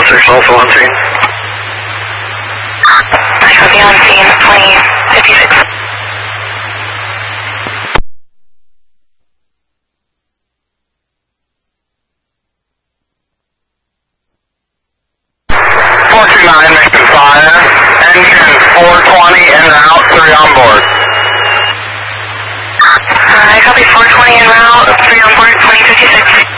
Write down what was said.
6 also on scene. I copy on scene, 2056. Making fire. Engine 420 en route, 3 on board. I copy 420 en route, 3 on board, 2056.